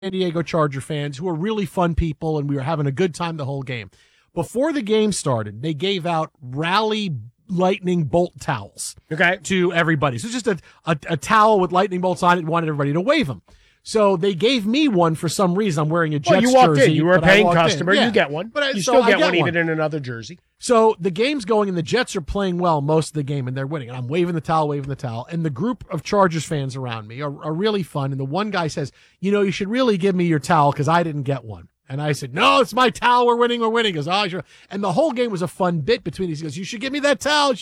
San Diego Charger fans who are really fun people, and we were having a good time the whole game. Before the game started, they gave out Rally lightning bolt towels to everybody. So it's just a towel with lightning bolts on it and wanted everybody to wave them. So they gave me one for some reason. I'm wearing a Jets you walked jersey. In. You were a paying customer. Yeah. You get one. But you still get one even in another jersey. So the game's going, and the Jets are playing well most of the game, and they're winning. And I'm waving the towel. And the group of Chargers fans around me are really fun. And the one guy says, you should really give me your towel because I didn't get one. And I said, no, it's my towel. We're winning. He goes, oh, sure. And the whole game was a fun bit between these. He goes, you should give me that towel.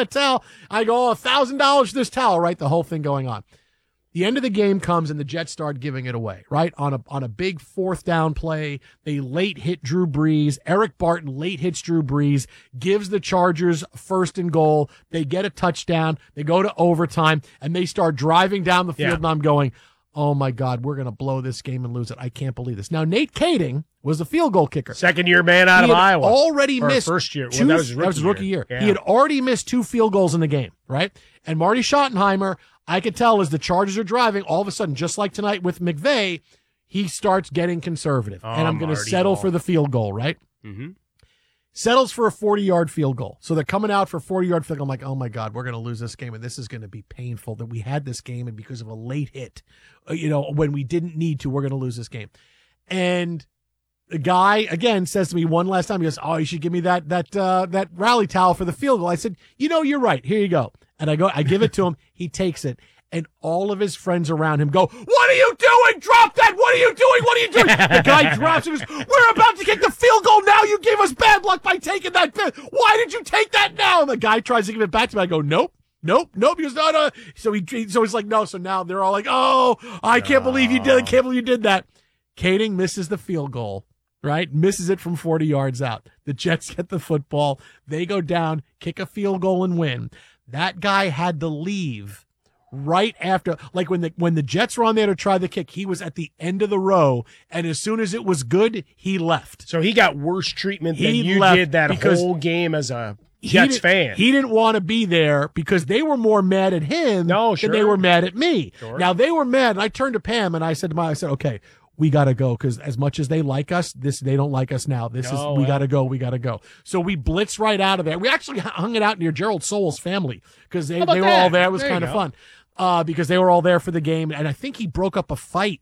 I go, $1,000 for this towel, right? The whole thing going on. The end of the game comes and the Jets start giving it away, right? On a big fourth down play, they late hit Drew Brees. Eric Barton late hits Drew Brees, gives the Chargers first and goal. They get a touchdown. They go to overtime, and they start driving down the field, and I'm going, oh, my God, we're going to blow this game and lose it. I can't believe this. Now, Nate Kading was the field goal kicker. Second-year man out of Iowa. Already missed first year. That was his rookie year. Yeah. He had already missed 2 field goals in the game, right? And Marty Schottenheimer, I could tell as the Chargers are driving, all of a sudden, just like tonight with McVay, he starts getting conservative. And I'm going to settle for the field goal, right? Mm-hmm. Settles for a 40-yard field goal. So they're coming out for a 40-yard field goal. I'm like, oh, my God, we're going to lose this game, and this is going to be painful that we had this game, and because of a late hit, when we didn't need to, we're going to lose this game. And the guy, again, says to me one last time, he goes, oh, you should give me that rally towel for the field goal. I said, you're right. Here you go. And I give it to him. He takes it. And all of his friends around him go, what are you doing? Drop that. What are you doing? The guy drops it and goes, we're about to kick the field goal now. You gave us bad luck by taking that. Why did you take that now? And the guy tries to give it back to me. I go, nope. He goes, no. So he's like, no. So now they're all like, oh, I can't believe you did. I can't believe you did that. Kading misses the field goal. Right? Misses it from 40 yards out. The Jets get the football. They go down, kick a field goal, and win. That guy had to leave right after, like when the Jets were on there to try the kick, he was at the end of the row, and as soon as it was good, he left. So he got worse treatment than you did that whole game as a Jets fan. He didn't want to be there because they were more mad at him than they were mad at me. Sure. Now, they were mad, and I turned to Pam, and I said, okay, we got to go because as much as they like us, they don't like us now. We got to go. So we blitzed right out of there. We actually hung it out near Gerald Soul's family because they were all there. It was kind of fun because they were all there for the game. And I think he broke up a fight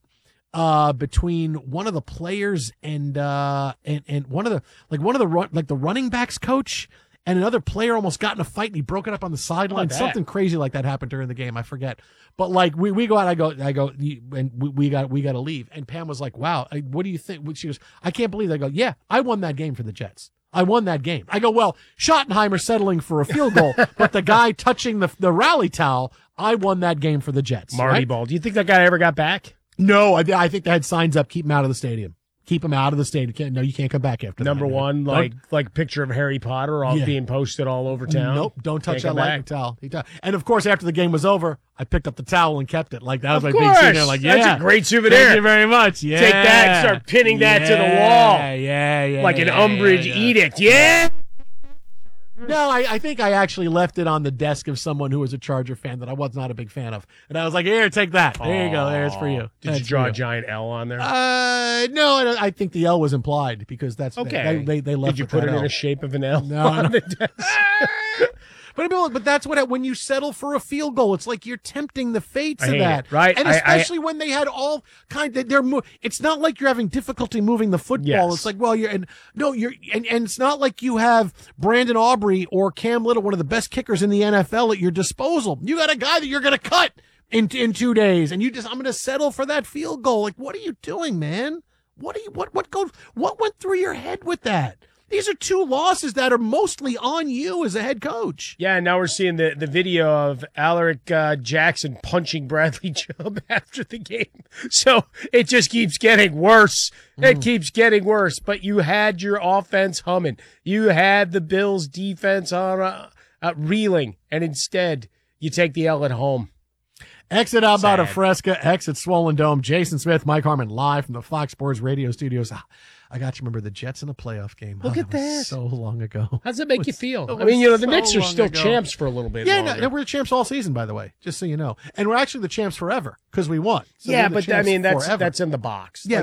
between one of the players and one of the running backs coach. And another player almost got in a fight and he broke it up on the sideline. Something crazy like that happened during the game. I forget. But like we go out, I go, and we got to leave. And Pam was like, wow, what do you think? She goes, I can't believe that. I go, yeah, I won that game for the Jets. I won that game. I go, well, Schottenheimer settling for a field goal, but the guy touching the rally towel, I won that game for the Jets. Marty right? Ball. Do you think that guy ever got back? No, I think they had signs up, keep him out of the stadium. Keep him out of the stadium. You can't come back after Number that. Number one, like picture of Harry Potter being posted all over town. Nope, don't touch that lightning towel. And of course, after the game was over, I picked up the towel and kept it. Like that was my big scene there. Like, that's a great souvenir. Thank you very much. Yeah, take that and start pinning that to the wall. Yeah. Like an Umbridge edict. Yeah. No, I think I actually left it on the desk of someone who was a Charger fan that I was not a big fan of. And I was like, here, take that. There you go. There's for you. Did you draw a giant L on there? No, I think the L was implied because that's okay. They left. Did you put it in the shape of an L? No, on the desk? But that's when you settle for a field goal, it's like you're tempting the fates of that, right? And especially when they had all it's not like you're having difficulty moving the football. Yes. It's like, well, and it's not like you have Brandon Aubrey or Cam Little, one of the best kickers in the NFL, at your disposal. You got a guy that you're going to cut in 2 days, and I'm going to settle for that field goal. Like, what are you doing, man? What went through your head with that? These are 2 losses that are mostly on you as a head coach. Yeah, and now we're seeing the video of Alaric Jackson punching Bradley Chubb after the game. So it just keeps getting worse. It keeps getting worse. But you had your offense humming. You had the Bills' defense on reeling, and instead you take the L at home. Exit Alberta Sad. Fresca, exit Swollen Dome. Jason Smith, Mike Harmon, live from the Fox Sports Radio studios. I got to remember the Jets in a playoff game. Look at was that. So long ago. How does it make you feel? it I mean, was the so Knicks are long still ago. champs for a little bit Yeah, longer. no, we're the champs all season, by the way, just so you know. And we're actually the champs forever because we won. So yeah, we're the but I champs mean, forever. that's in the box. Yeah,